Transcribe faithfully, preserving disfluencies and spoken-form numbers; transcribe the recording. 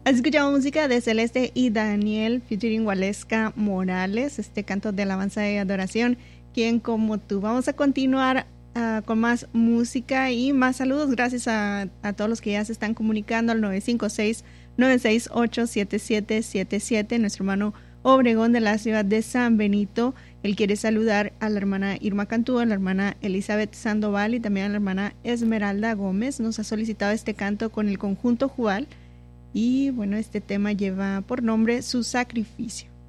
escuchamos música de Celeste y Daniel featuring Waleska Morales, este canto de alabanza y adoración, quien como tú. Vamos a continuar uh, con más música y más saludos. Gracias a, a todos los que ya se están comunicando al nueve cinco seis, nueve seis ocho, siete siete siete siete. Nuestro hermano Obregón de la ciudad de San Benito, él quiere saludar a la hermana Irma Cantú, a la hermana Elizabeth Sandoval y también a la hermana Esmeralda Gómez. Nos ha solicitado este canto con el conjunto Jubal y bueno, este tema lleva por nombre Su Sacrificio.